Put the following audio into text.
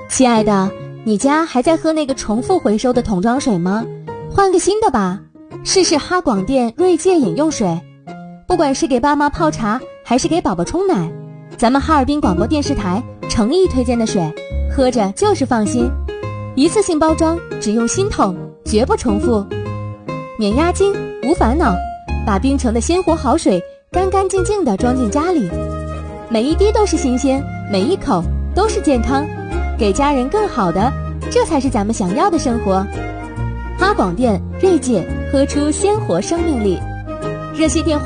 亲爱的，你家还在喝那个重复回收的桶装水吗？换个新的吧，试试哈广电锐界饮用水。不管是给爸妈泡茶，还是给宝宝冲奶，咱们哈尔滨广播电视台诚意推荐的水，喝着就是放心。一次性包装，只用新桶，绝不重复，免押金，无烦恼，把冰城的鲜活好水干干净净地装进家里，每一滴都是新鲜，每一口都是健康，给家人更好的，这才是咱们想要的生活。哈广电锐界，喝出鲜活生命力。热线电话